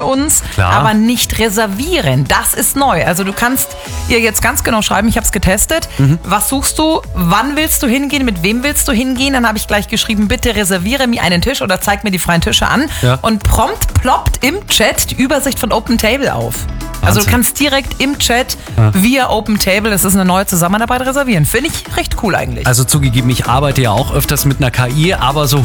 uns, Klar. aber nicht reservieren. Das ist neu. Also du kannst ihr jetzt ganz genau schreiben, ich habe es getestet. Was suchst du? Wann willst du hingehen? Mit wem willst du hingehen? Dann habe ich gleich geschrieben, bitte reserviere mir einen Tisch oder zeig mir die freien Tische an. Ja. Und prompt ploppt im Chat die Übersicht von Open Table auf. Also du Wahnsinn. kannst direkt im Chat via Open Table, das ist eine neue Zusammenarbeit, reservieren. Finde ich recht cool eigentlich. Also zugegeben, ich arbeite ja auch öfters mit einer KI, aber so